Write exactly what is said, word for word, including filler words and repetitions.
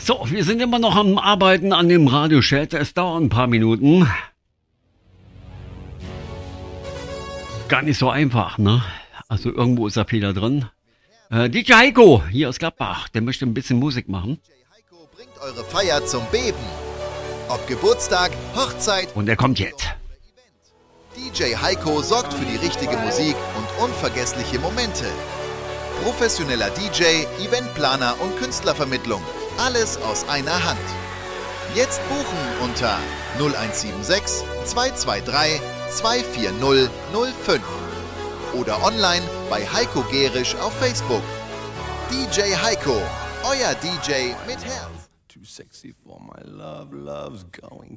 So, wir sind immer noch am Arbeiten an dem Radiochat. Es dauert ein paar Minuten. Gar nicht so einfach, ne? Also irgendwo ist der Fehler drin. Äh, D J Heiko hier aus Gladbach, der möchte ein bisschen Musik machen. D J Heiko bringt eure Feier zum Beben. Ob Geburtstag, Hochzeit Und er kommt jetzt. D J Heiko sorgt für die richtige Musik und unvergessliche Momente. Professioneller D J, Eventplaner und Künstlervermittlung. Alles aus einer Hand. Jetzt buchen unter null eins sieben sechs, zwei zwei drei, zwei vier null null fünf oder online bei Heiko Gerisch auf Facebook. D J Heiko, euer D J mit Herz. Too sexy for my love, love's going